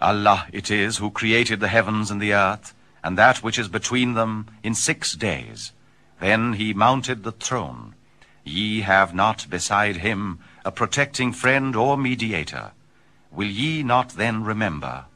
Allah it is who created the heavens and the earth, and that which is between them in 6 days. Then he mounted the throne. Ye have not beside him a protecting friend or mediator. Will ye not then remember